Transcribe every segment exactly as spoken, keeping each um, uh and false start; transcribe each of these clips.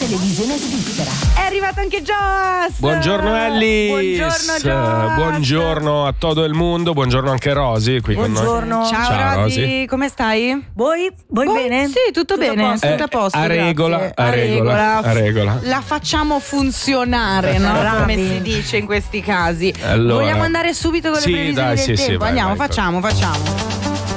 televisione svizzera. È arrivato anche Joss. Buongiorno Ellis. Buongiorno Joss. Buongiorno a tutto il mondo. Buongiorno anche Rosy qui Buongiorno. con noi. Ciao, Ciao Rosy. Rosy. Come stai? Voi? Voi Voi? bene? Sì, tutto, Tutto bene, a posto? tutto a posto. Eh, a regola, grazie. a regola, a regola. La facciamo funzionare, no? Bravi. Come si dice in questi casi. Allora. Vogliamo andare subito con Sì, le previsioni dai, del sì, sì, tempo? vai, Andiamo, vai, facciamo, facciamo.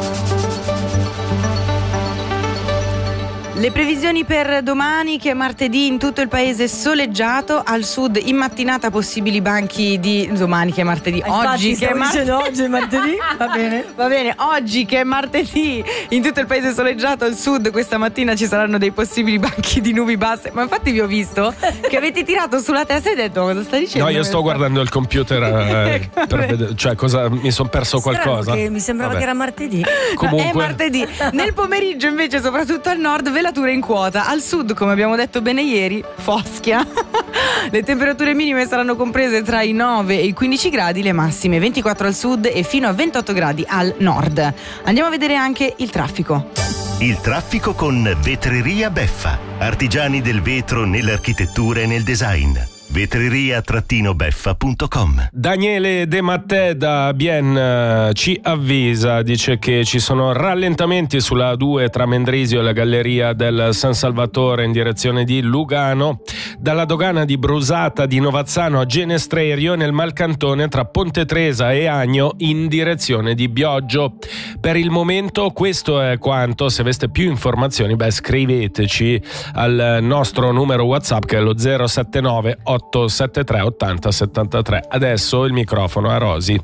Le previsioni per domani, che è martedì, in tutto il paese soleggiato, al sud in mattinata possibili banchi di domani che è martedì, Infatti, oggi che è stavo martedì. dicendo oggi è martedì, va bene. Va bene, oggi che è martedì, in tutto il paese soleggiato, al sud questa mattina ci saranno dei possibili banchi di nubi basse. Ma infatti vi ho visto che avete tirato sulla testa e detto cosa stai dicendo? No, io sto guardando il computer eh, per vedere, cioè cosa mi sono perso Strano qualcosa. che mi sembrava Vabbè. che era martedì. Comunque È martedì. Nel pomeriggio invece, soprattutto al nord, velature in quota. Al sud, come abbiamo detto bene ieri, foschia. Le temperature minime saranno comprese tra i nove e i quindici gradi, le massime ventiquattro al sud e fino a ventotto gradi al nord. Andiamo a vedere anche il traffico. Il traffico con Vetreria Beffa. Artigiani del vetro nell'architettura e nel design. vetreria beffa punto com. Daniele De Mattè da Bien eh, ci avvisa, dice che ci sono rallentamenti sulla A due tra Mendrisio e la galleria del San Salvatore in direzione di Lugano, dalla dogana di Brusata di Novazzano a Genestrerio e nel Malcantone tra Ponte Tresa e Agno in direzione di Bioggio. Per il momento questo è quanto. Se aveste più informazioni, beh, scriveteci al nostro numero WhatsApp che è lo zero sette nove otto sette tre otto zero sette tre. Adesso il microfono a Rosy.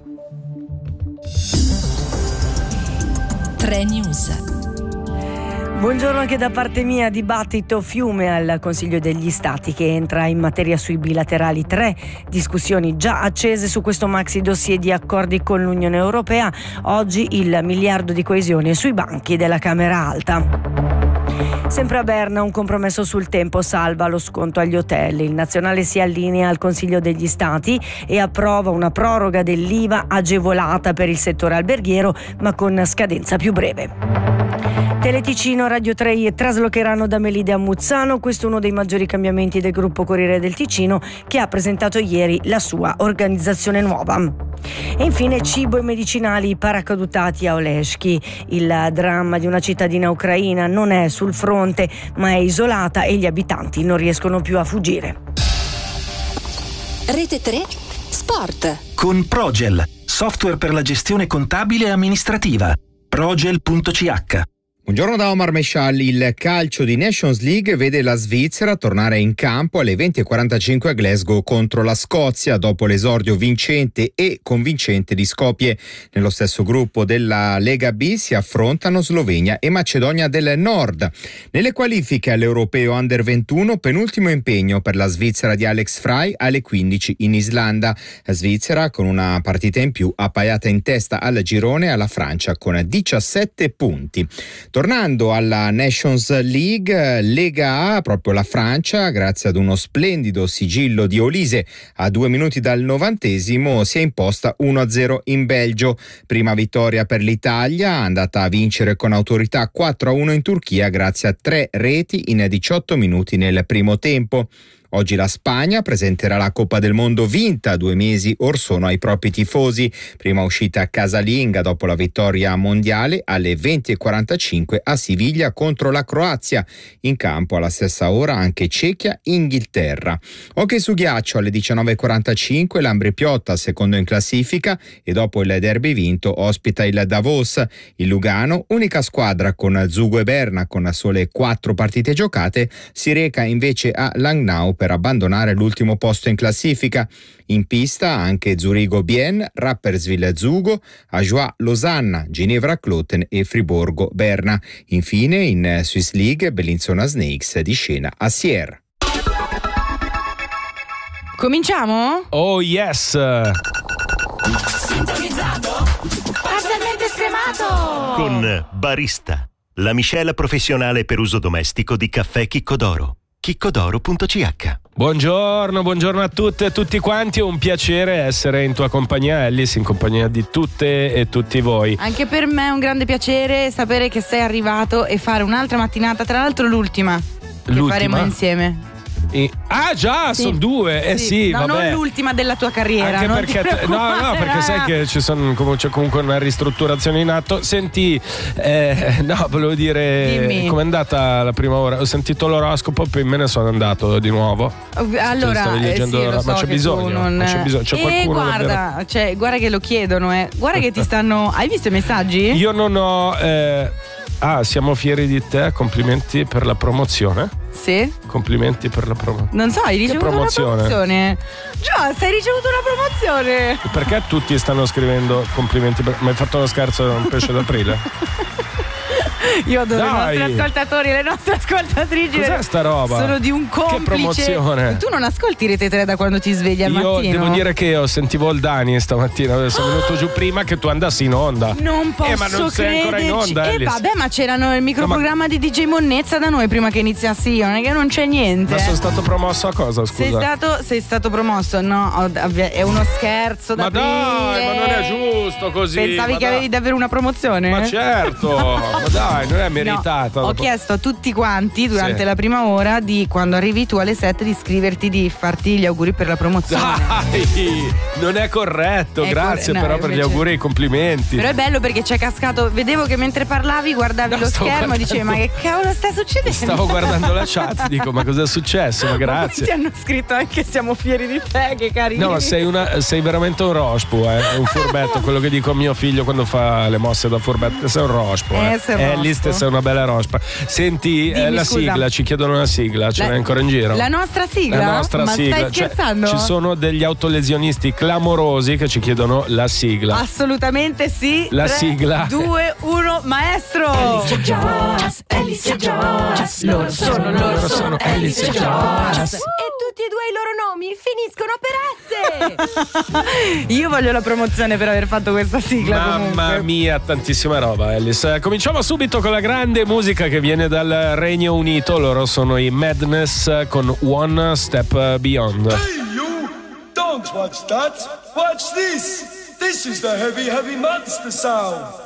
tre News. Buongiorno anche da parte mia. Dibattito fiume al Consiglio degli Stati che entra in materia sui bilaterali. Tre discussioni già accese su questo maxi dossier di accordi con l'Unione Europea. Oggi il miliardo di coesione sui banchi della Camera Alta. Sempre a Berna un compromesso sul tempo salva lo sconto agli hotel. Il nazionale si allinea al Consiglio degli Stati e approva una proroga dell'I V A agevolata per il settore alberghiero, ma con scadenza più breve. Teleticino, Radio tre traslocheranno da Melide a Muzzano. Questo è uno dei maggiori cambiamenti del gruppo Corriere del Ticino, che ha presentato ieri la sua organizzazione nuova. E infine cibo e medicinali paracadutati a Oleshki. Il dramma di una cittadina ucraina non è sul fronte, ma è isolata e gli abitanti non riescono più a fuggire. Rete tre Sport. Con Progel, software per la gestione contabile e amministrativa. progel punto c h. Buongiorno da Omar Mescial. Il calcio di Nations League vede la Svizzera tornare in campo alle venti e quarantacinque a Glasgow contro la Scozia dopo l'esordio vincente e convincente di Skopje. Nello stesso gruppo della Lega B si affrontano Slovenia e Macedonia del Nord. Nelle qualifiche all'Europeo Under ventuno, penultimo impegno per la Svizzera di Alex Frey alle quindici in Islanda. La Svizzera con una partita in più appaiata in testa al girone alla Francia con diciassette punti. Tornando alla Nations League, Lega A, proprio la Francia, grazie ad uno splendido sigillo di Olise a due minuti dal novantesimo, si è imposta uno a zero in Belgio. Prima vittoria per l'Italia, andata a vincere con autorità quattro a uno in Turchia grazie a tre reti in diciotto minuti nel primo tempo. Oggi la Spagna presenterà la Coppa del Mondo vinta due mesi or sono ai propri tifosi. Prima uscita casalinga dopo la vittoria mondiale alle venti e quarantacinque a Siviglia contro la Croazia. In campo alla stessa ora anche Cechia-Inghilterra. Hockey su ghiaccio alle diciannove e quarantacinque l'Ambri Piotta, secondo in classifica, e dopo il derby vinto ospita il Davos. Il Lugano, unica squadra con Zugo e Berna con sole quattro partite giocate, si reca invece a Langnau per abbandonare l'ultimo posto in classifica. In pista anche Zurigo Bien, Rapperswil Zugo, Ajoie Losanna, Ginevra Kloten e Friburgo Berna. Infine in Swiss League Bellinzona Snakes di scena a Sierre. Cominciamo? Oh yes! Sintonizzato? Parzialmente scremato! Con Barista, la miscela professionale per uso domestico di caffè Chiccodoro. chiccodoro punto c h. Buongiorno, buongiorno a tutte e tutti quanti, è un piacere essere in tua compagnia, Ellis, in compagnia di tutte e tutti voi. Anche per me è un grande piacere sapere che sei arrivato e fare un'altra mattinata, tra l'altro l'ultima che L'ultima? faremo insieme. E, ah già, Sì. sono due. Eh sì, sì no, vabbè. non l'ultima della tua carriera. Anche non perché ti te- no, no, perché sai che ci sono comunque, c'è comunque una ristrutturazione in atto. Senti, eh, no, volevo dire Dimmi. com'è andata la prima ora. Ho sentito l'oroscopo, poi me ne sono andato di nuovo. Allora, stavi eh, leggendo sì, lo la- so ma c'è che bisogno, tu non... ma c'è bisogno, c'è eh, qualcuno guarda, cioè, guarda che lo chiedono, eh. Guarda che ti stanno. Hai visto i messaggi? Io non ho. Eh... Ah, siamo fieri di te. Complimenti per la promozione. Sì. Complimenti per la promozione. Non so, hai ricevuto promozione? una promozione? Già, hai ricevuto una promozione. Perché tutti stanno scrivendo complimenti? Per... Mi hai fatto uno scherzo da un pesce d'aprile? Io adoro Dai. i nostri ascoltatori, le nostre ascoltatrici. Cos'è sta roba? Sono di un complice. Che promozione? Tu non ascolti Rete tre da quando ti svegli al Io mattino? devo dire che io sentivo il Dani stamattina, sono venuto giù prima che tu andassi in onda. Non posso Eh, ma non sei ancora in crederci. onda, Eh Alice. vabbè, ma c'erano il microprogramma di D J Monnezza da noi prima che iniziassi io, non è che non c'è niente. Ma sono stato promosso a cosa, scusa? Sei stato, sei stato promosso? No, ho- è uno scherzo da Ma dai, ma non è giusto così. Pensavi ma che dai. avevi davvero una promozione? Ma certo, ma dai, non è meritata. No, ho chiesto a tutti quanti durante Sì. la prima ora di quando arrivi tu alle sette di scriverti, di farti gli auguri per la promozione. Dai, non è corretto, È grazie cor- no, però per gli invece- auguri e i complimenti. Però è bello perché c'è cascato, vedevo che mentre parlavi guardavi No, lo stavo schermo e guardando- dicevi ma che cavolo sta succedendo? Stavo guardando la chat, dico ma cosa è successo? Ma Ma poi ti grazie. hanno scritto anche siamo fieri di te, che carino. No, ma sei, una, sei veramente un rospo, eh? Un furbetto, quello che dico a mio figlio quando fa le mosse da furbetto. Sei un rospo, eh? Eh, sei un Alice, rospo. sei una bella rospa. Senti, eh, Dimmi, la scusa. sigla, ci chiedono una sigla, ce La- n'è ancora in giro? La nostra sigla? La nostra ma sigla. stai Cioè, scherzando? ci sono degli autolesionisti clamorosi che ci chiedono la sigla. Assolutamente sì. La sigla. due, uno, maestro. Alice Jonas, Alice Jonas, loro sono, loro sono Alice Jonas. E tutti e due i loro nomi finiscono per S. Io voglio la promozione per aver fatto questa sigla. Mamma comunque. mia, tantissima roba, Alice. Eh, Cominciamo subito con la grande musica che viene dal Regno Unito. Loro sono i Madness eh, con One Step Beyond. Hey, you! Don't watch that! Watch this! This is the heavy, heavy monster sound!